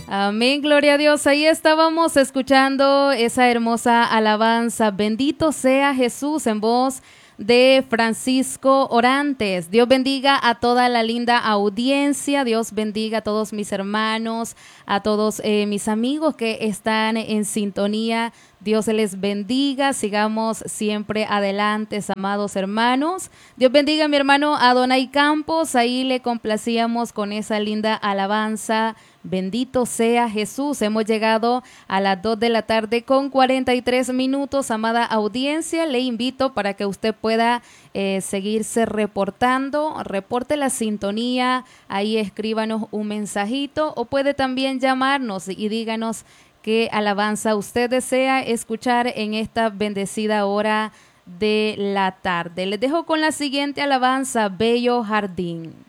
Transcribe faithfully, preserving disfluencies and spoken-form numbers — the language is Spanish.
Amén, gloria a Dios. Ahí estábamos escuchando esa hermosa alabanza. Bendito sea Jesús, en voz de Francisco Orantes. Dios bendiga a toda la linda audiencia. Dios bendiga a todos mis hermanos, a todos eh, mis amigos que están en sintonía. Dios les bendiga. Sigamos siempre adelante, amados hermanos. Dios bendiga a mi hermano Adonai Campos. Ahí le complacíamos con esa linda alabanza. Bendito sea Jesús. Hemos llegado a las dos de la tarde con cuarenta y tres minutos. Amada audiencia, le invito para que usted pueda eh, seguirse reportando. Reporte la sintonía. Ahí escríbanos un mensajito o puede también llamarnos y díganos qué alabanza usted desea escuchar en esta bendecida hora de la tarde. Les dejo con la siguiente alabanza, Bello Jardín.